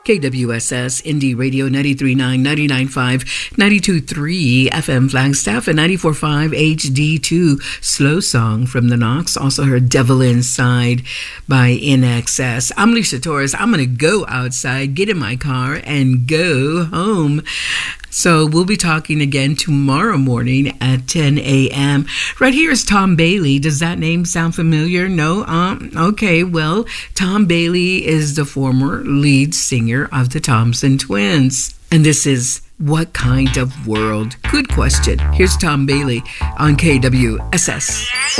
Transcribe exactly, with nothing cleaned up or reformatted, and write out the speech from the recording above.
K W S S Indie Radio ninety-three point nine, ninety-nine point five, ninety-two point three F M Flagstaff, and ninety-four point five H D two. Slow Song from the Knox. Also heard Devil Inside by In Excess. I'm Lisa Torres. I'm going to go outside, get in my car, and go home. So we'll be talking again tomorrow morning at ten a.m. Right here is Tom Bailey. Does that name sound familiar? No? Um, okay, well, Tom Bailey is the former lead singer of the Thompson Twins. And this is What Kind of World? Good question. Here's Tom Bailey on K W S S.